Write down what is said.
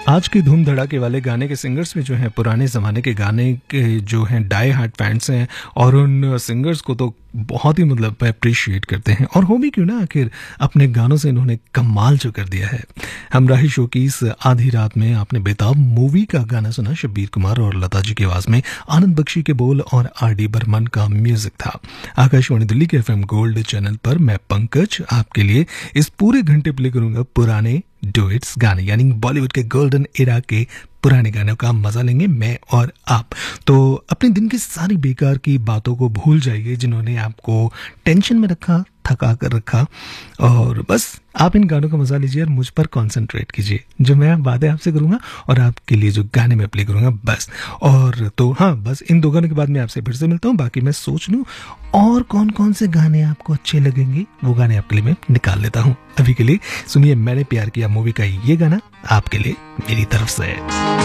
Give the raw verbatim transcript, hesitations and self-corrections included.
आज के धूम धड़ाके वाले गाने के सिंगर्स में जो हैं पुराने ज़माने के गाने के जो हैं डाई हार्ड फैंस हैं और उन सिंगर्स को तो बहुत ही मतलब अप्रिशिएट करते हैं। और हो भी क्यों ना, आखिर अपने गानों से इन्होंने कमाल जो कर दिया है। हमराही शो की इस आधी रात में आपने बेताब मूवी का गाना सुना, शब्बीर कुमार और लता जी की आवाज़ में, आनंद बख्शी के बोल और आर डी बर्मन का म्यूजिक था। आकाशवाणी दिल्ली के एफ एम गोल्ड चैनल पर मैं पंकज आपके लिए इस पूरे घंटे प्ले करूंगा पुराने डुएट्स गाने, यानी बॉलीवुड के गोल्डन एरा के पुराने गानों का मजा लेंगे मैं और आप। तो अपने दिन की सारी बेकार की बातों को भूल जाइए जिन्होंने आपको टेंशन में रखा, थका कर रखा, और बस आप इन गानों का मजा लीजिए और मुझ पर कंसंट्रेट कीजिए। जो मैं वादे आपसे करूंगा और आपके लिए जो गाने मैं प्ले करूंगा बस। और तो हाँ, बस इन दो गानों के बाद मैं आपसे फिर से मिलता हूँ। बाकी मैं सोच लूँ और कौन कौन से गाने आपको अच्छे लगेंगे, वो गाने आपके लिए मैं निकाल लेता हूँ। अभी के लिए सुनिए मैंने प्यार किया मूवी का ये गाना आपके लिए मेरी तरफ से।